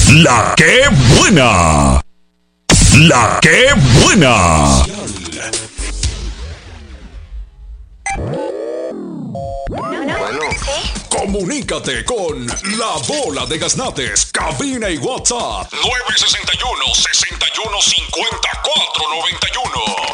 La que buena. La que buena. Comunícate con La Bola de Gaznates, cabina y WhatsApp 961-615491.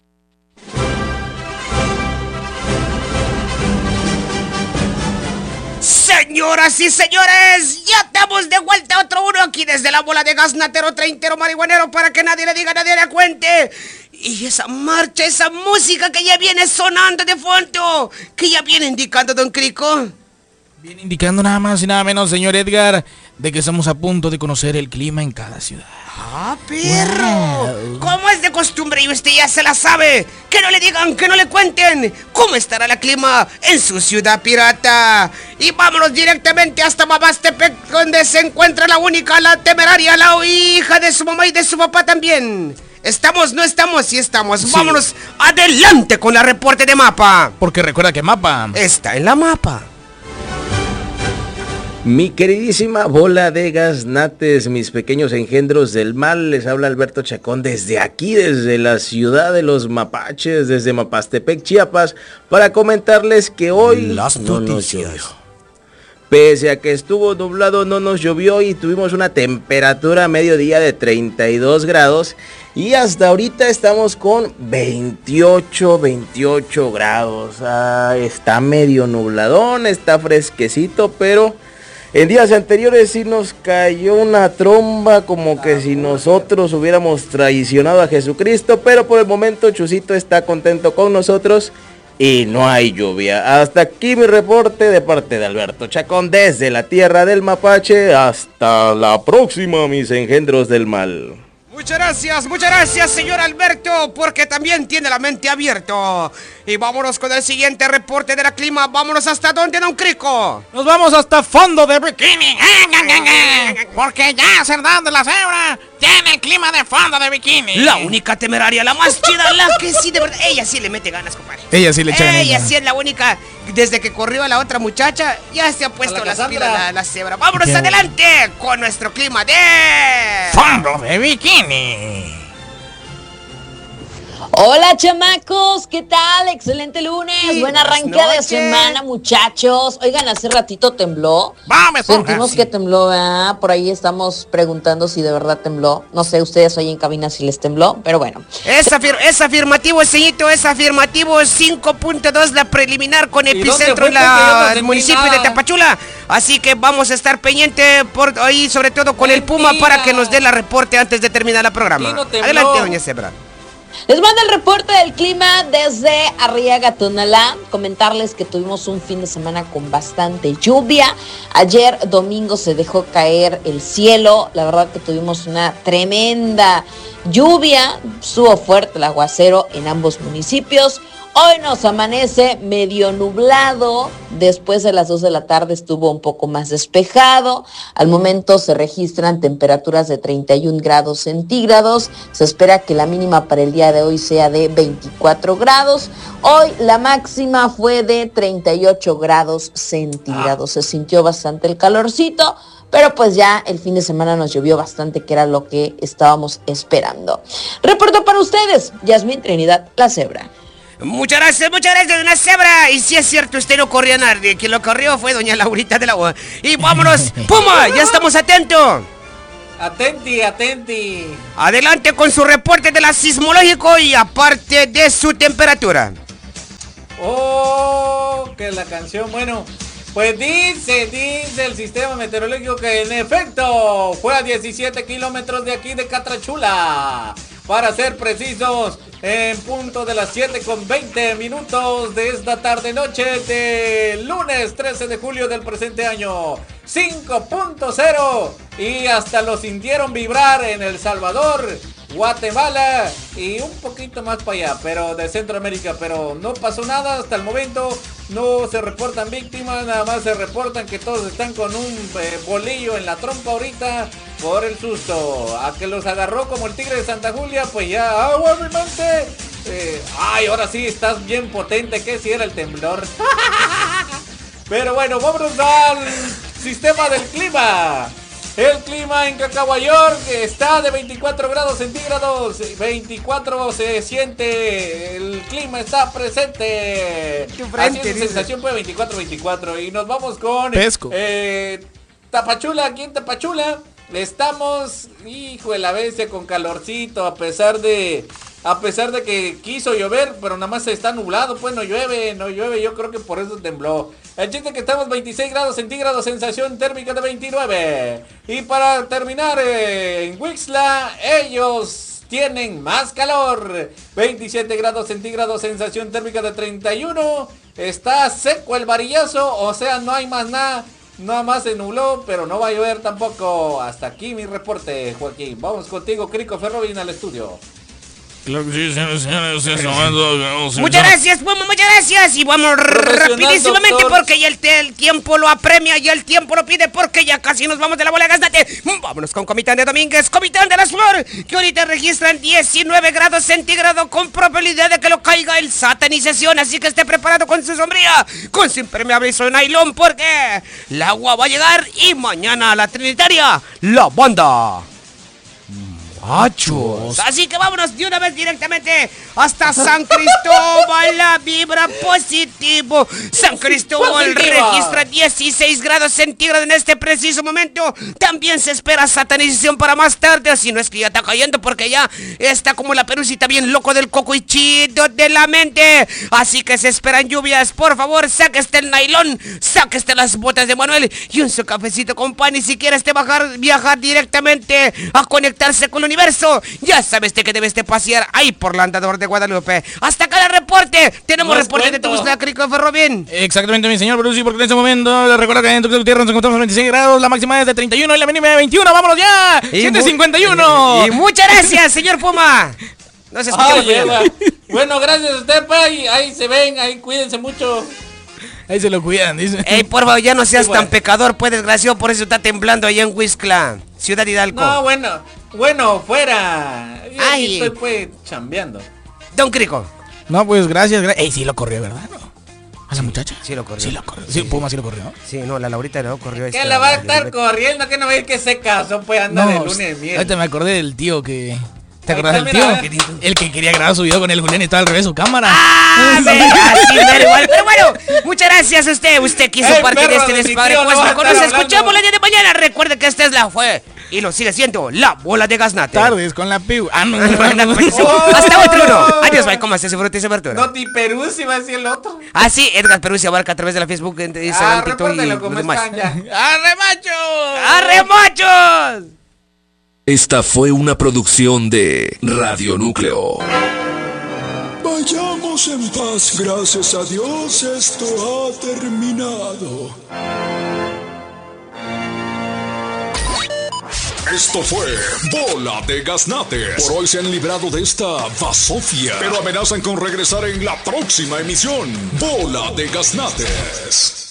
Señoras y señores, ya estamos de vuelta, otro uno aquí desde La Bola de Gaznatero, treintero, marihuanero, para que nadie le diga, nadie le cuente. Y esa marcha, esa música que ya viene sonando de fondo, que ya viene indicando don Crico. Viene indicando nada más y nada menos, señor Edgar, de que estamos a punto de conocer el clima en cada ciudad. ¡Ah, perro! Wow. Como es de costumbre y usted ya se la sabe, que no le digan, que no le cuenten cómo estará el clima en su ciudad pirata. Y vámonos directamente hasta Mapastepec, donde se encuentra la única, la temeraria, la hija de su mamá y de su papá también. ¿Estamos? ¿No estamos? Sí estamos. Sí. Vámonos adelante con la reporte de Mapa. Porque recuerda que Mapa está en la Mapa. Mi queridísima bola de gaznates, mis pequeños engendros del mal, les habla Alberto Chacón desde aquí, desde la ciudad de los mapaches, desde Mapastepec, Chiapas, para comentarles que hoy las no nos llovió. Pese a que estuvo nublado, no nos llovió y tuvimos una temperatura a mediodía de 32 grados y hasta ahorita estamos con 28 grados. Está medio nubladón, está fresquecito, pero en días anteriores sí nos cayó una tromba, como que si nosotros hubiéramos traicionado a Jesucristo, pero por el momento Chusito está contento con nosotros y no hay lluvia. Hasta aquí mi reporte de parte de Alberto Chacón desde la tierra del mapache. Hasta la próxima, mis engendros del mal. Muchas gracias, señor Alberto, porque también tiene la mente abierta. Y vámonos con el siguiente reporte de la clima. Vámonos hasta donde, don Crico. Nos vamos hasta fondo de bikini. Porque ya Cerdán de la Cebra tiene clima de fondo de bikini. La única temeraria, la más chida, la que sí, de verdad. Ella sí le mete ganas, compadre. Ella sí le echa ganas. Ella sí es la única. Desde que corrió a la otra muchacha, ya se ha puesto las pilas la cebra. Vámonos adelante con nuestro clima de fondo de bikini. Hola chamacos, ¿qué tal? Excelente lunes, buen arranque de semana, muchachos. Oigan, hace ratito tembló. Sentimos que tembló, ¿verdad? Por ahí estamos preguntando si de verdad tembló. No sé, ustedes ahí en cabina si les tembló, pero bueno. Es afirmativo, señorito, es afirmativo. 5.2 la preliminar con epicentro en el municipio de Tapachula. Así que vamos a estar pendiente por ahí, sobre todo con el Puma, para que nos dé la reporte antes de terminar el programa. Adelante, doña Zebra. Les mando el reporte del clima desde Arriaga, Tonalá. Comentarles que tuvimos un fin de semana con bastante lluvia. Ayer domingo se dejó caer el cielo. La verdad que tuvimos una tremenda lluvia. Estuvo fuerte el aguacero en ambos municipios. Hoy nos amanece medio nublado, después de las 2 de la tarde estuvo un poco más despejado. Al momento se registran temperaturas de 31 grados centígrados. Se espera que la mínima para el día de hoy sea de 24 grados. Hoy la máxima fue de 38 grados centígrados. Se sintió bastante el calorcito, pero pues ya el fin de semana nos llovió bastante, que era lo que estábamos esperando. Reporto para ustedes, Yasmín Trinidad, la Cebra. Muchas gracias, doña Zebra. Y si es cierto, usted no corrió a nadie. Quien lo corrió fue doña Laurita del Agua. Y vámonos, Puma, ya estamos atentos. Atenti. Adelante con su reporte de la sismológico y aparte de su temperatura. Oh, que la canción, bueno, pues dice el sistema meteorológico que en efecto fue a 17 kilómetros de aquí de Catrachula. Para ser precisos, en punto de las 7:20 de esta tarde-noche de lunes 13 de julio del presente año. 5.0 y hasta lo sintieron vibrar en El Salvador, Guatemala y un poquito más para allá, pero de Centroamérica, pero no pasó nada hasta el momento. No se reportan víctimas, nada más se reportan que todos están con un bolillo en la trompa ahorita por el susto. A que los agarró como el tigre de Santa Julia, pues ya, agua mi mente. Ay, ahora sí estás bien potente, que si era el temblor. Pero bueno, vámonos al sistema del clima. El clima en Cacahuayork está de 24 grados centígrados. 24 se siente. El clima está presente. Así es, sensación fue 24. Y nos vamos con Pesco. Tapachula. Aquí en Tapachula estamos, hijo de la bestia, con calorcito. A pesar de que quiso llover, pero nada más está nublado, pues no llueve, yo creo que por eso tembló. El chiste es que estamos 26 grados centígrados, sensación térmica de 29. Y para terminar, en Wixla, ellos tienen más calor. 27 grados centígrados, sensación térmica de 31. Está seco el varillazo, o sea, no hay más nada. Nada más se nubló, pero no va a llover tampoco. Hasta aquí mi reporte, Joaquín. Vamos contigo, Crico Ferrobin, al estudio. Claro que sí, señores. Muchas gracias, Puma, muchas gracias. Y vamos rapidísimamente porque ya el tiempo lo apremia, ya el tiempo lo pide, porque ya casi nos vamos de la bola de Gaznate. Vámonos con Comitán de Domínguez, Comitán de las Flores, que ahorita registran 19 grados centígrados con probabilidad de que lo caiga el satanización. Así que esté preparado con su sombría, con su impermeable y su nylon, porque el agua va a llegar. Y mañana a la Trinitaria, la banda Machos. Así que vámonos de una vez directamente hasta San Cristóbal, la vibra positivo. San Cristóbal registra 16 grados centígrados en este preciso momento. También se espera satanización para más tarde, si no es que ya está cayendo, porque ya está como la perucita bien loco del coco y chido de la mente. Así que se esperan lluvias. Por favor, sáqueste el nylon, sáqueste las botas de Manuel y un su cafecito con pan. Y si quieres viajar directamente a conectarse con el universo, ya sabes que debes de pasear ahí por la Andador de Guadalupe. Hasta acá el reporte. Tenemos reporte de Tuxtla, Crico Ferrobin. Exactamente, mi señor Bruce, porque en este momento les recuerdo que en Tuxtla Gutiérrez nos encontramos a 26 grados, la máxima es de 31 y la mínima de 21. ¡Vámonos ya! 751. Y muchas gracias, señor Puma. No se escucha. Bueno, gracias a usted, Pai. Ahí se ven, ahí cuídense mucho. Ahí se lo cuidan, dice. Ey, por favor, ya no seas tan pecador, pues, desgraciado, por eso está temblando allá en Huixla, Ciudad Hidalgo. No, bueno, fuera. Ay. Estoy, pues, chambeando. Don Crico. No, pues, gracias. Ey, sí lo corrió, ¿verdad? ¿No? ¿A la muchacha? Sí lo corrió. Sí lo corrió. Sí, Puma sí lo corrió. Sí, no, la Laurita no corrió. ¿Qué la va a estar corriendo? Que no ve que se casó, pues, anda de lunes de miel. Ahorita me acordé del tío que... ¿Te acordás del tío? El que quería grabar su video con el Julián y estaba al revés su cámara. Así, pero bueno, muchas gracias a usted. Usted quiso partir de este despadre. Pues nos escuchamos el día de mañana. Recuerde que esta es y lo sigue siendo la bola de Gaznate. Tardes con la piu. No. Hasta otro uno. Adiós, bye. ¿Cómo se fruta y se abertura? No, Peruzzi va a decir el otro. Ah, sí, Edgar Peruzzi abarca a través de la Facebook, Instagram, TikTok y como demás. ¡Arre, machos! ¡Arre, machos! Esta fue una producción de Radio Núcleo. Vayamos en paz, gracias a Dios, esto ha terminado. Esto fue Bola de Gaznates. Por hoy se han librado de esta basofia, pero amenazan con regresar en la próxima emisión. Bola de Gaznates.